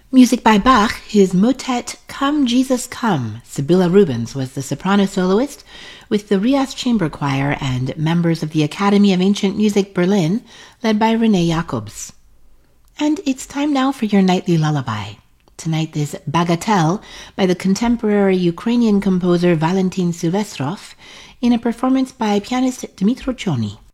Music by Bach, his motet Come Jesus Come. Sibylla Rubens was the soprano soloist with the Rias Chamber Choir and members of the Academy of Ancient Music Berlin, led by René Jacobs. And it's time now for your nightly lullaby. Tonight is Bagatelle by the contemporary Ukrainian composer Valentin Silvestrov in a performance by pianist Dmytro Chony.